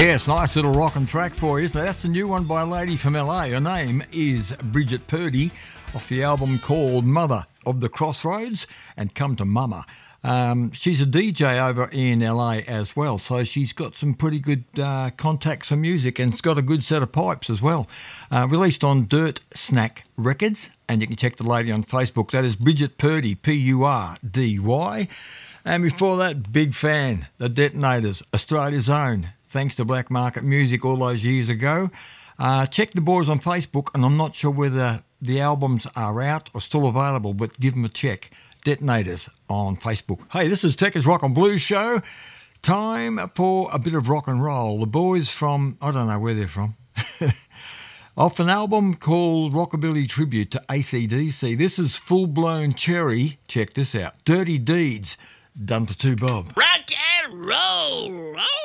Yes, nice little rockin' track for you. So that's a new one by a lady from LA. Her name is Bridget Purdy, off the album called Mother of the Crossroads and Come to Mama. She's a DJ over in LA as well, so she's got some pretty good contacts for music and it's got a good set of pipes as well. Released on Dirt Snack Records, and you can check the lady on Facebook. That is Bridget Purdy, Purdy. And before that, big fan, The Detonators, Australia's own, thanks to Black Market Music all those years ago. Check the boys on Facebook, and I'm not sure whether the albums are out or still available, but give them a check. Detonators on Facebook. Hey, this is Tech's Rock and Blues Show. Time for a bit of rock and roll. The boys from, I don't know where they're from, off an album called Rockabilly Tribute to AC/DC. This is Full Blown Cherry. Check this out. Dirty Deeds, done for 2 Bob. Rock and roll. Oh.